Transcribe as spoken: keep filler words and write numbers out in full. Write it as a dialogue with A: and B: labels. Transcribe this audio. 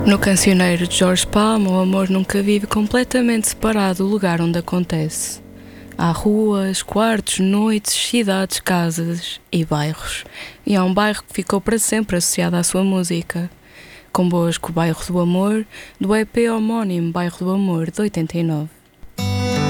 A: No cancioneiro de Jorge Palma, o amor nunca vive completamente separado do lugar onde acontece. Há ruas, quartos, noites, cidades, casas e bairros. E há um bairro que ficou para sempre associado à sua música. Convosco o Bairro do Amor, do E P homónimo Bairro do Amor, de oitenta e nove.